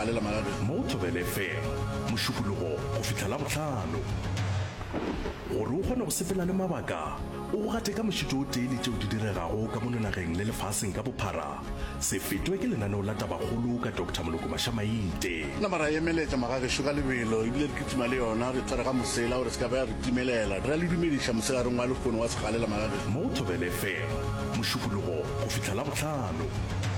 galela magage mo Thobela FM mošupologo go fihla la bohlano gore o kgone go sepela le mabaka o gate ka mošito o tee le tšeo di diregago ka mononageng le lefaseng ka bophara se fetwe ke lenaneo la tabakgolo ka Dr. Moloko Mašamaite nna mara emeletša magagešo ka lebelo ebile re kitima le yona re tsware ga mosela gore se ka bea re timelela re a le dumediša mosela reng wa lekgono wa segalela magage mo Thobela FM mošupologo go fihla la bohlano